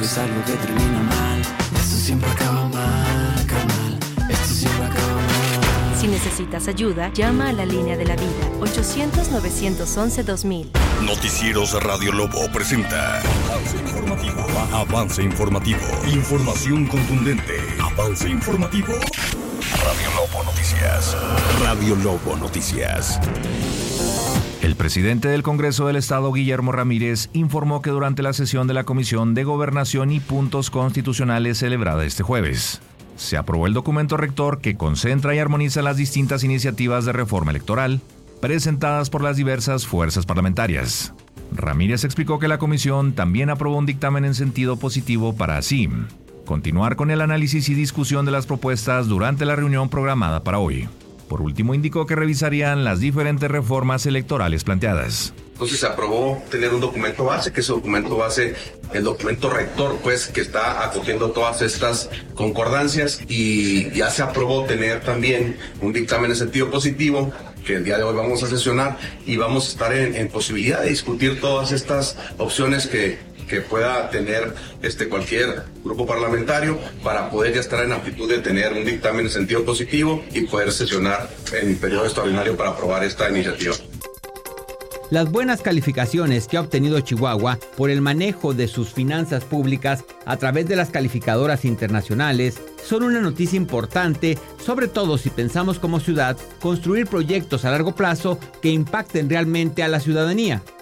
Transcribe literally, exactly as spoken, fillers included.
es algo que termina mal. Esto siempre acaba mal, carnal. Esto siempre acaba mal. Si necesitas ayuda, llama a la línea de la vida, ochocientos, novecientos once, dos mil. Noticieros Radio Lobo presenta Avance Informativo. Avance Informativo. Información contundente. Avance Informativo. Radio Lobo Noticias. Radio Lobo Noticias. El presidente del Congreso del Estado, Guillermo Ramírez, informó que durante la sesión de la Comisión de Gobernación y Puntos Constitucionales celebrada este jueves, se aprobó el documento rector que concentra y armoniza las distintas iniciativas de reforma electoral presentadas por las diversas fuerzas parlamentarias. Ramírez explicó que la comisión también aprobó un dictamen en sentido positivo para así continuar con el análisis y discusión de las propuestas durante la reunión programada para hoy. Por último, indicó que revisarían las diferentes reformas electorales planteadas. Entonces se aprobó tener un documento base, que ese documento base, el documento rector, pues, que está acogiendo todas estas concordancias, y ya se aprobó tener también un dictamen en sentido positivo, que el día de hoy vamos a sesionar y vamos a estar en, en posibilidad de discutir todas estas opciones que, que pueda tener este cualquier grupo parlamentario para poder ya estar en aptitud de tener un dictamen en sentido positivo y poder sesionar en periodo extraordinario para aprobar esta iniciativa. Las buenas calificaciones que ha obtenido Chihuahua por el manejo de sus finanzas públicas a través de las calificadoras internacionales son una noticia importante, sobre todo si pensamos como ciudad construir proyectos a largo plazo que impacten realmente a la ciudadanía.